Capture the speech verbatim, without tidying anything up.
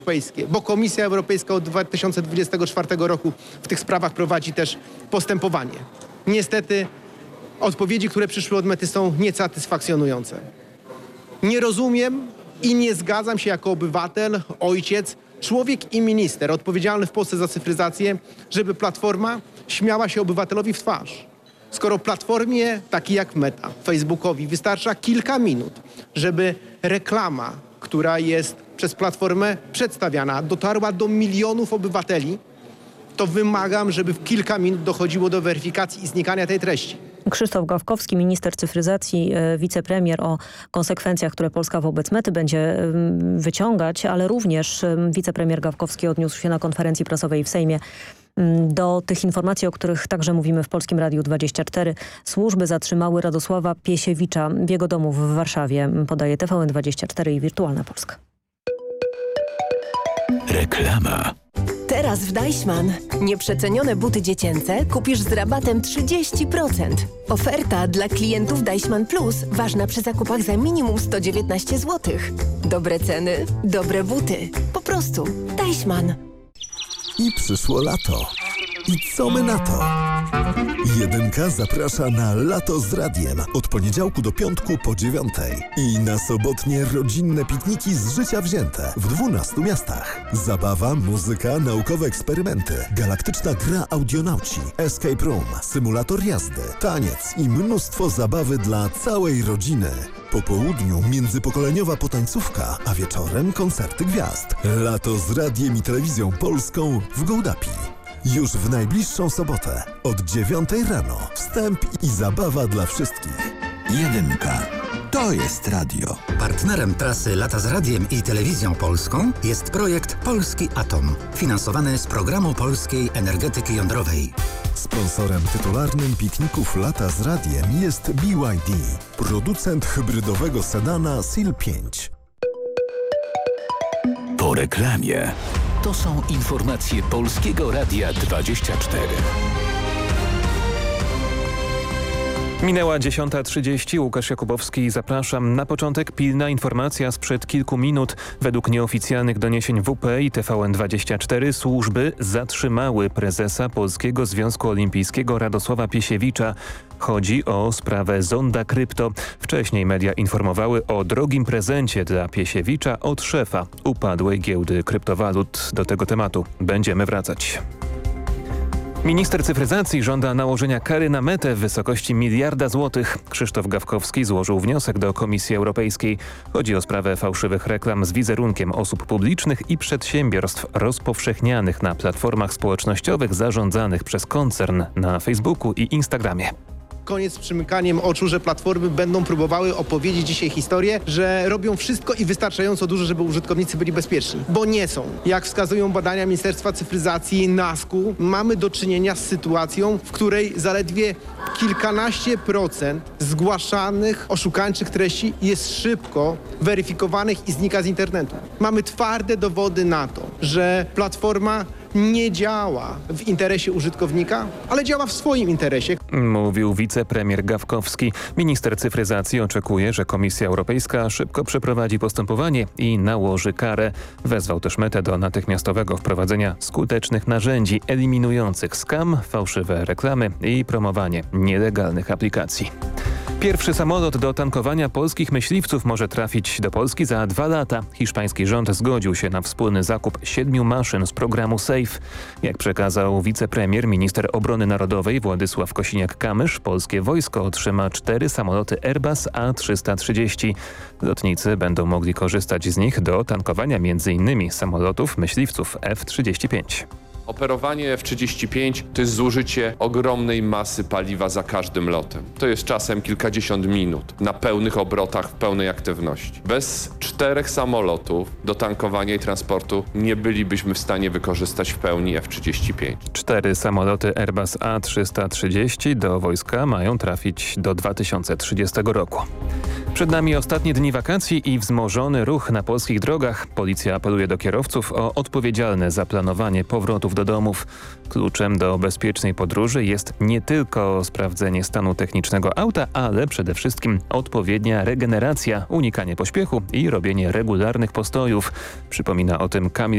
Europejskie, bo Komisja Europejska od dwa tysiące dwudziestego czwartego roku w tych sprawach prowadzi też postępowanie. Niestety odpowiedzi, które przyszły od Mety, są niesatysfakcjonujące. Nie rozumiem i nie zgadzam się jako obywatel, ojciec, człowiek i minister odpowiedzialny w Polsce za cyfryzację, żeby Platforma śmiała się obywatelowi w twarz. Skoro Platformie, takiej jak Meta, Facebookowi, wystarcza kilka minut, żeby reklama, która jest przez Platformę przedstawiana, dotarła do milionów obywateli, to wymagam, żeby w kilka minut dochodziło do weryfikacji i znikania tej treści. Krzysztof Gawkowski, minister cyfryzacji, wicepremier, o konsekwencjach, które Polska wobec Mety będzie wyciągać, ale również wicepremier Gawkowski odniósł się na konferencji prasowej w Sejmie do tych informacji, o których także mówimy w Polskim Radiu dwadzieścia cztery. Służby zatrzymały Radosława Piesiewicza w jego domu w Warszawie. Podaje T V N dwadzieścia cztery i Wirtualna Polska. Reklama. Teraz w Deichmann nieprzecenione buty dziecięce kupisz z rabatem trzydzieści procent. Oferta dla klientów Deichmann Plus ważna przy zakupach za minimum sto dziewiętnaście złotych. Dobre ceny, dobre buty. Po prostu Deichmann. I przyszło lato. I co my na to? Jedynka zaprasza na Lato z Radiem od poniedziałku do piątku po dziewiątej. I na sobotnie rodzinne pikniki z życia wzięte w dwunastu miastach. Zabawa, muzyka, naukowe eksperymenty, galaktyczna gra Audionauci, escape room, symulator jazdy, taniec i mnóstwo zabawy dla całej rodziny. Po południu międzypokoleniowa potańcówka, a wieczorem koncerty gwiazd. Lato z Radiem i Telewizją Polską w Gołdapi. Już w najbliższą sobotę od dziewiątej rano wstęp i zabawa dla wszystkich. Jedynka. To jest radio. Partnerem trasy Lata z Radiem i Telewizją Polską jest projekt Polski Atom, finansowany z Programu Polskiej Energetyki Jądrowej. Sponsorem tytularnym pikników Lata z Radiem jest B Y D, producent hybrydowego sedana S I L pięć. Po reklamie. To są informacje Polskiego Radia dwadzieścia cztery. Minęła dziesiąta trzydzieści. Łukasz Jakubowski, zapraszam. Na początek pilna informacja sprzed kilku minut. Według nieoficjalnych doniesień W P i T V N dwadzieścia cztery służby zatrzymały prezesa Polskiego Związku Olimpijskiego Radosława Piesiewicza. Chodzi o sprawę Zonda Krypto. Wcześniej media informowały o drogim prezencie dla Piesiewicza od szefa upadłej giełdy kryptowalut. Do tego tematu będziemy wracać. Minister cyfryzacji żąda nałożenia kary na Metę w wysokości miliarda złotych. Krzysztof Gawkowski złożył wniosek do Komisji Europejskiej. Chodzi o sprawę fałszywych reklam z wizerunkiem osób publicznych i przedsiębiorstw rozpowszechnianych na platformach społecznościowych zarządzanych przez koncern na Facebooku i Instagramie. Koniec z przymykaniem oczu, że platformy będą próbowały opowiedzieć dzisiaj historię, że robią wszystko i wystarczająco dużo, żeby użytkownicy byli bezpieczni. Bo nie są. Jak wskazują badania Ministerstwa Cyfryzacji NASK-u, mamy do czynienia z sytuacją, w której zaledwie kilkanaście procent zgłaszanych oszukańczych treści jest szybko weryfikowanych i znika z internetu. Mamy twarde dowody na to, że platforma nie działa w interesie użytkownika, ale działa w swoim interesie. Mówił wicepremier Gawkowski. Minister cyfryzacji oczekuje, że Komisja Europejska szybko przeprowadzi postępowanie i nałoży karę. Wezwał też Metę do natychmiastowego wprowadzenia skutecznych narzędzi eliminujących skam, fałszywe reklamy i promowanie nielegalnych aplikacji. Pierwszy samolot do tankowania polskich myśliwców może trafić do Polski za dwa lata. Hiszpański rząd zgodził się na wspólny zakup siedmiu maszyn z programu SAFE. Jak przekazał wicepremier, minister obrony narodowej Władysław Kosiniak-Kamysz, polskie wojsko otrzyma cztery samoloty Airbus A trzysta trzydzieści. Lotnicy będą mogli korzystać z nich do tankowania między innymi samolotów myśliwców F trzydzieści pięć. Operowanie F trzydzieści pięć to jest zużycie ogromnej masy paliwa za każdym lotem. To jest czasem kilkadziesiąt minut na pełnych obrotach, w pełnej aktywności. Bez czterech samolotów do tankowania i transportu nie bylibyśmy w stanie wykorzystać w pełni F trzydzieści pięć. Cztery samoloty Airbus A trzysta trzydzieści do wojska mają trafić do dwa tysiące trzydziestego roku. Przed nami ostatnie dni wakacji i wzmożony ruch na polskich drogach. Policja apeluje do kierowców o odpowiedzialne zaplanowanie powrotów do domów. Kluczem do bezpiecznej podróży jest nie tylko sprawdzenie stanu technicznego auta, ale przede wszystkim odpowiednia regeneracja, unikanie pośpiechu i robienie regularnych postojów. Przypomina o tym Kamil